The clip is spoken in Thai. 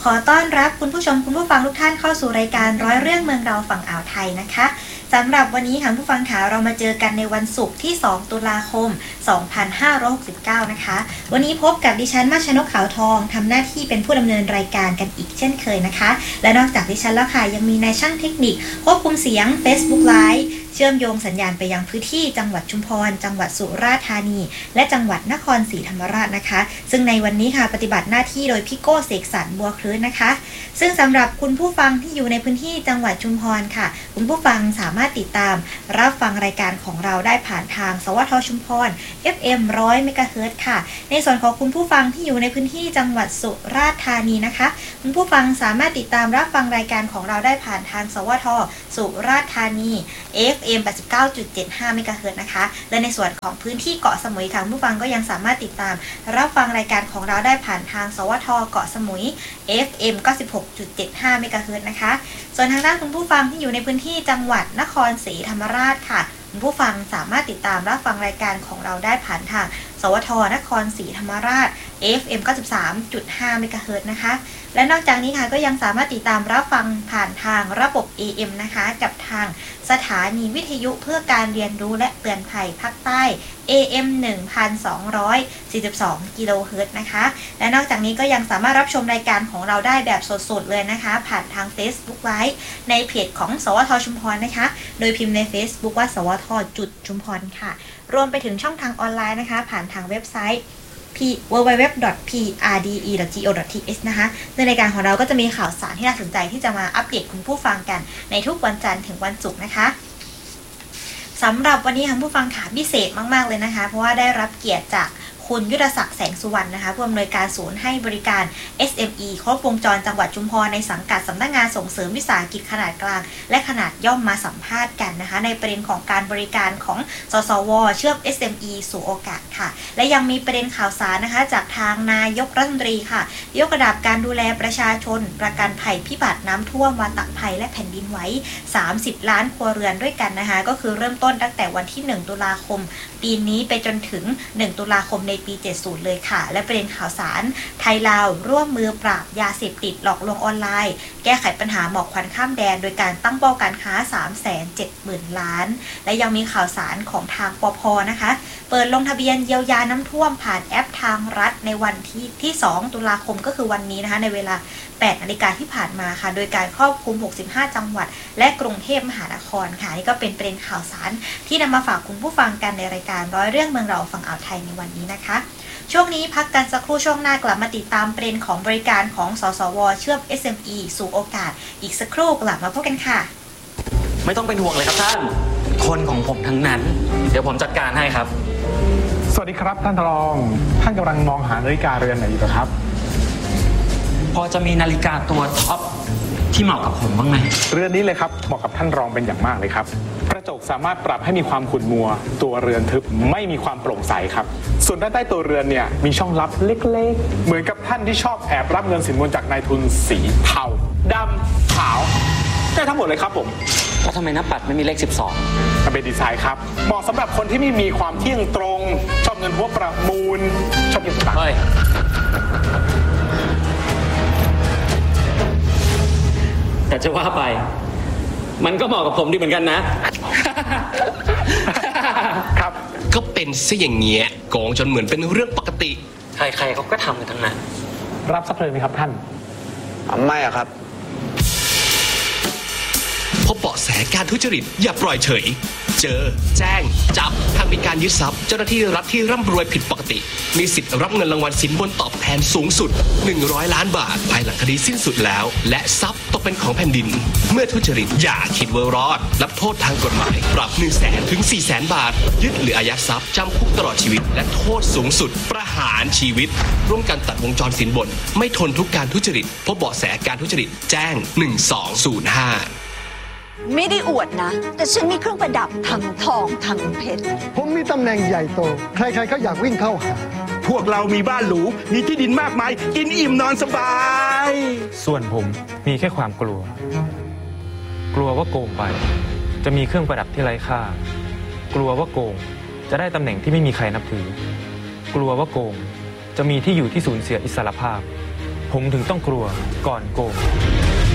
ขอต้อนรับคุณผู้ชมคุณผู้ฟังทุกท่านเข้าสู่รายการร้อยเรื่องเมืองเราฝั่งอ่าวไทยนะคะสำหรับวันนี้ค่ะผู้ฟังขาเรามาเจอกันในวันศุกร์ที่2ตุลาคม2569นะคะวันนี้พบกับดิฉันมาชนกขาวทองทำหน้าที่เป็นผู้ดำเนินรายการกันอีกเช่นเคยนะคะและนอกจากดิฉันแล้วค่ะยังมีนายช่างเทคนิคควบคุมเสียง Facebook Live เชื่อมโยงสัญญาณไปยังพื้นที่จังหวัดชุมพรจังหวัดสุราษฎร์ธานีและจังหวัดนครศรีธรรมราชนะคะซึ่งในวันนี้ค่ะปฏิบัติหน้าที่โดยพี่โก้เสกสรรบัวคลื้นนะคะซึ่งสำหรับคุณผู้ฟังที่อยู่ในพื้นที่จังหวัดชุมพรค่ะคุณผู้ฟังสามารถติดตามรับฟังรายการของเราได้ผ่านทางสวทชุมพร FM 100 เมกะเฮิรตซ์ค่ะในส่วนของคุณผู้ฟังที่อยู่ในพื้นที่จังหวัดสุราษฎร์ธานีนะคะคุณผู้ฟังสามารถติดตามรับฟังรายการของเราได้ผ่านทางสวทสุราษฎร์ธานี FM 89.75 เมกะเฮิรตซ์นะคะและในส่วนของพื้นที่เกาะสมุยค่ะผู้ฟังก็ยังสามารถติดตามรับฟังรายการของเราได้ผ่านทางสวทเกาะสมุย FM 96.75 เมกะเฮิรตซ์นะคะส่วนทางด้านคุณผู้ฟังที่อยู่ในพื้นที่จังหวัดนครศรีธรรมราชค่ะคุณผู้ฟังสามารถติดตามรับฟังรายการของเราได้ผ่านทางสวทนครศรีธรรมราช FM 93.5 เมกะเฮิรตซ์นะคะและนอกจากนี้ค่ะก็ยังสามารถติดตามรับฟังผ่านทางระบบ AM นะคะกับทางสถานีวิทยุเพื่อการเรียนรู้และเตือนภัยภาคใต้ AM 1,242 กิโลเฮิรตซ์นะคะและนอกจากนี้ก็ยังสามารถรับชมรายการของเราได้แบบสดๆเลยนะคะผ่านทาง Facebook Live ในเพจของสวทชุมพรนะคะโดยพิมพ์ใน Facebook ว่าสวทชุมพรค่ะรวมไปถึงช่องทางออนไลน์นะคะผ่านทางเว็บไซต์www.prde.go.th นะคะในรายการของเราก็จะมีข่าวสารที่น่าสนใจที่จะมาอัปเดตคุณผู้ฟังกันในทุกวันจันทร์ถึงวันศุกร์นะคะสำหรับวันนี้ค่ะผู้ฟังค่ะพิเศษมากๆเลยนะคะเพราะว่าได้รับเกียรติจากคุณยุทธศักดิ์แสงสุวรรณนะคะผู้อำนวยการศูนย์ให้บริการ SME ครบวงจรจังหวัดชุมพรในสังกัดสำนักงานส่งเสริมวิสาหกิจขนาดกลางและขนาดย่อมมาสัมภาษณ์กันนะคะในประเด็นของการบริการของสสวเชื่อม SME สู่โอกาสค่ะและยังมีประเด็นข่าวสารนะคะจากทางนายกรัฐมนตรีค่ะยกระดับการดูแลประชาชนประกันภัยพิบัติน้ำท่วมวาตภัยและแผ่นดินไหว30 ล้านครัวเรือนด้วยกันนะคะก็คือเริ่มต้นตั้งแต่วันที่1ตุลาคมปีนี้ไปจนถึง1ตุลาคมในปี70เลยค่ะและประเด็นข่าวสารไทยลาวร่วมมือปราบยาเสพติดหลอกลวงออนไลน์แก้ไขปัญหาหมอกควันข้ามแดนโดยการตั้งเป้าการค้า 370,000 ล้านและยังมีข่าวสารของทางปภ.นะคะเปิดลงทะเบียนเยียวยาน้ำท่วมผ่านแอปทางรัฐในวันที่2ตุลาคมก็คือวันนี้นะคะในเวลา 8 นาฬิกาที่ผ่านมาค่ะโดยการครอบคลุม65จังหวัดและกรุงเทพมหานครค่ะนี่ก็เป็นประเด็นข่าวสารที่นำมาฝากคุณผู้ฟังกันในรายการร้อยเรื่องเมืองเราฝั่งอ่าวไทยในวันนี้นะคะช่วงนี้พักกันสักครู่ช่วงหน้ากลับมาติดตามประเด็นของบริการของสสวเชื่อม SME สู่โอกาสอีกสักครู่กลับมาพบกันค่ะไม่ต้องเป็นห่วงเลยครับท่านคนของผมทั้งนั้นเดี๋ยวผมจัดการให้ครับสวัสดีครับท่านรองท่านกำลังมองหานาฬิกาเรือนไหนอยู่ครับพอจะมีนาฬิกาตัวท็อปที่เหมาะกับผมบ้างไหมเรือนนี้เลยครับเหมาะกับท่านรองเป็นอย่างมากเลยครับกระจกสามารถปรับให้มีความขุ่นมัวตัวเรือนทึบไม่มีความโปร่งใสครับส่วนด้านใต้ตัวเรือนเนี่ยมีช่องลับเล็กๆเหมือนกับท่านที่ชอบแอบรับเงินสินบนจากนายทุนสีเทาดำขาวได้ทั้งหมดเลยครับผมแล้วทำไมหน้าปัดไม่มีเลข12 มันเป็นดีไซน์ครับเหมาะสำหรับคนที่ไม่มีความเที่ยงตรงชอบเงินหัวประมูลชอบยืมตังค์แต่จะว่าไปมันก็เหมาะกับผมดีเหมือนกันนะครับก็เป็นซะอย่างเงี้ยโกงจนเหมือนเป็นเรื่องปกติใครๆเขาก็ทำกันทั้งนั้นรับสักเลยไหมครับท่านไม่อะครับพบเบาะแสการทุจริตอย่าปล่อยเฉยเจอแจ้งจับหากมีการยึดทรัพย์เจ้าหน้าที่รัฐที่ร่ำรวยผิดปกติมีสิทธิ์รับเงินรางวัลสินบนตอบแทนสูงสุด100 ล้านบาทภายหลังคดีสิ้นสุดแล้วและทรัพย์ตกเป็นของแผ่นดินเมื่อทุจริตอย่าคิดว่ารอดรับโทษทางกฎหมายปรับ 100,000 ถึง 400,000 บาทยึดหรืออายัดทรัพย์จำคุกตลอดชีวิตและโทษสูงสุดประหารชีวิตร่วมกันตัดวงจรสินบนไม่ทนทุกการทุจริตพบเบาะแสการทุจริตแจ้ง1205 ไม่ได้อวดนะแต่ฉันมีเครื่องประดับทั้งทองทั้งเพชรผมมีตำแหน่งใหญ่โตใครๆก็อยากวิ่งเข้าหาพวกเรามีบ้านหรูมีที่ดินมากมายกินอิ่มนอนสบายส่วนผมมีแค่ความกลัวว่าโกงไปจะมีเครื่องประดับที่ไร้ค่ากลัวว่าโกงจะได้ตำแหน่งที่ไม่มีใครนับถือกลัวว่าโกงจะมีที่อยู่ที่สูญเสียอิสรภาพผมถึงต้องกลัวก่อนโกง